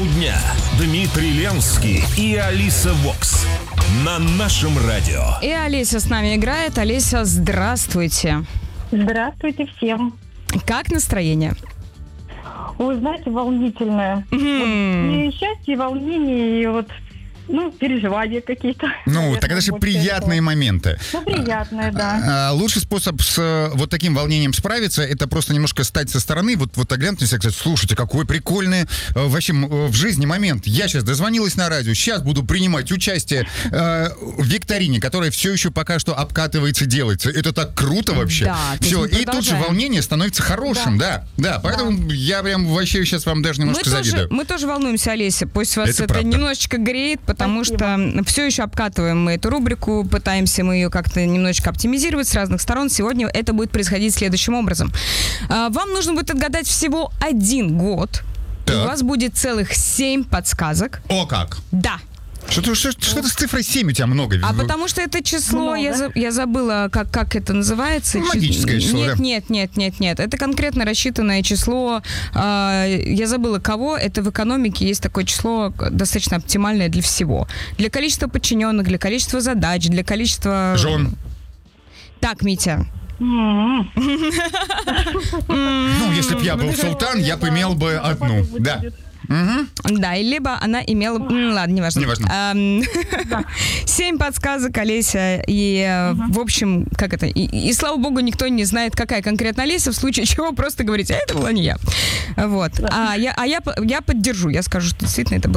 полдня. Дмитрий Ленский и Алиса Вокс на нашем радио. И Олеся с нами играет. Олеся, здравствуйте. Здравствуйте всем. Как настроение? Вы знаете, волнительное. Вот и счастье, и волнение, и вот, переживания какие-то. Ну, так это же приятные моменты. Ну, приятные, да. Лучший способ с вот таким волнением справиться, это просто немножко стать со стороны, вот оглянуться и сказать: слушайте, какой прикольный вообще в жизни момент. Я сейчас дозвонилась на радио, сейчас буду принимать участие в викторине, которая все еще пока что обкатывается, делается. Это так круто вообще. Да, все, и тут же волнение становится хорошим, да. Поэтому я прям вообще сейчас вам даже немножко завидую. Мы тоже волнуемся, Олеся. Пусть вас это правда. немножечко греет, потому что все еще обкатываем мы эту рубрику, пытаемся мы ее как-то немножечко оптимизировать с разных сторон. Сегодня это будет происходить следующим образом. Вам нужно будет отгадать всего 1 год. И у вас будет целых 7 подсказок. О, как? Да. Что-то с цифрой 7 у тебя много. А потому что это число, я забыла, как это называется. Магическое число, да? Нет. Это конкретно рассчитанное число. Я забыла, кого. Это в экономике есть такое число достаточно оптимальное для всего. Для количества подчиненных, для количества задач, для количества... Жен. Так, Митя. Ну, если бы я был султан, я бы имел бы одну. Да. Да, и либо она имела... ладно, неважно. 7 подсказок, Олеся. И, в общем, как это... И слава богу, никто не знает, какая конкретно Олеся, в случае чего просто говорите: а это была не я. Вот. А я поддержу. Я скажу, что действительно это была